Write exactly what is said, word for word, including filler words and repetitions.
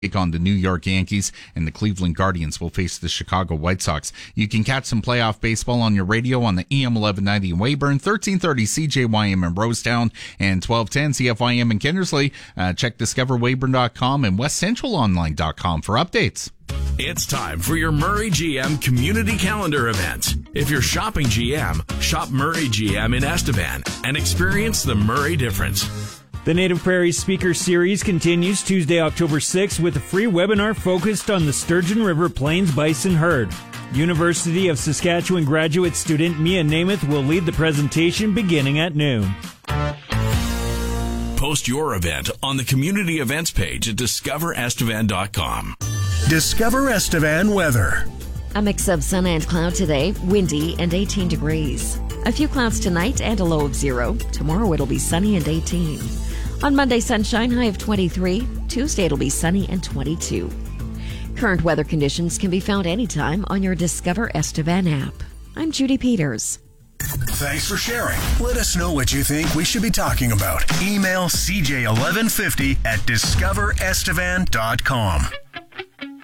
take on the New York Yankees, and the Cleveland Guardians will face the Chicago White Sox. You can catch some playoff baseball on your radio on the E M eleven ninety in Weyburn, thirteen thirty C J Y M in Rosetown, and twelve ten C F I M in Kindersley. Uh, check discover weyburn dot com and west central online dot com for updates. It's time for your Murray G M Community Calendar event. If you're shopping G M, shop Murray G M in Estevan and experience the Murray difference. The Native Prairies Speaker Series continues Tuesday, October sixth with a free webinar focused on the Sturgeon River Plains Bison Herd. University of Saskatchewan graduate student Mia Namath will lead the presentation beginning at noon. Post your event on the community events page at discover estevan dot com. Discover Estevan weather. A mix of sun and cloud today, windy and eighteen degrees. A few clouds tonight and a low of zero. Tomorrow it'll be sunny and eighteen. On Monday, sunshine, high of twenty-three. Tuesday it'll be sunny and twenty-two. Current weather conditions can be found anytime on your Discover Estevan app. I'm Judy Peters. Thanks for sharing. Let us know what you think we should be talking about. Email c j eleven fifty at discover estevan dot com.